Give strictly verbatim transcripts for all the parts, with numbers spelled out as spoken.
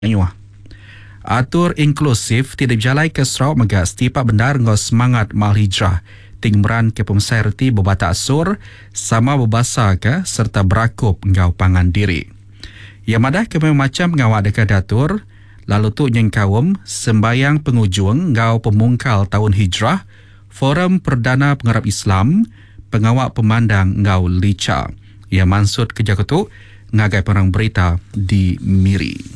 Ayuh. Atur inklusif tidak berjalai ke Sarawak megak setiap bendar ngau semangat mal hijrah. Tingmeran ke pemserti berbata asur sama berbasa ke serta berakup ngau pangan diri. Yang madah ke macam ngawak dekat datur lalu tu nyengkawum sembayang pengujung ngau pemungkal tahun hijrah Forum Perdana Pengarap Islam pengawak pemandang ngau lica. Ia mansud kerja ketuk ngagai perang berita di Miri.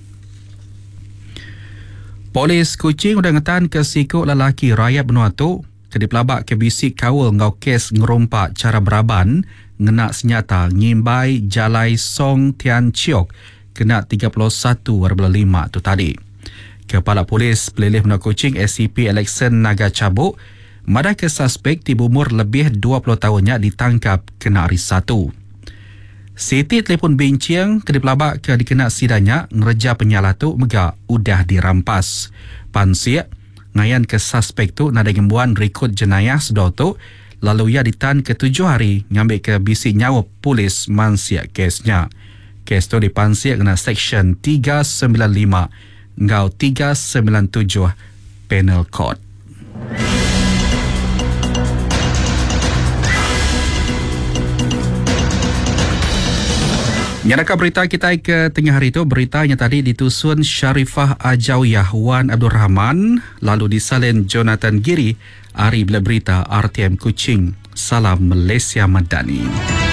Polis Kuching udah ngetan ke sikuk lelaki rakyat Vanuatu ke dipelabak ke bisik kawal ngau kes ngerompak cara beraban ngena senjata ngimbai Jalai Song Tian Chiok kena tiga puluh satu warga lima tu tadi. Kepala Polis Pelilih Vanuatu Kuching S C P Alexan Naga Cabuk madah ke suspek di umur lebih dua puluh tahunnya ditangkap kena hari satu. Siti telefon bincang ke dipelabak ke dikena sidanya ngereja penyalah tu mega udah dirampas. Pansiak ngayan ke suspek tu nada gembuan rekod jenayah sedau tu lalu ia ditan ke tujuh hari ngambil ke bisik nyawa polis mansiak kesnya. Kes tu dipansiak kena Seksyen tiga sembilan lima ngau tiga sembilan tujuh Penal Code. Nyadakah berita kita ke tengah hari itu, beritanya tadi ditusun Syarifah Ajawiyah Wan Abdul Rahman, lalu disalin Jonathan Giri, Ari bila berita R T M Kuching. Salam Malaysia Madani.